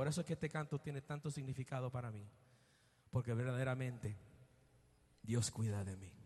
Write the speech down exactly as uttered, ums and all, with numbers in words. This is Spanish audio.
Por eso es que este canto tiene tanto significado para mí, porque verdaderamente Dios cuida de mí.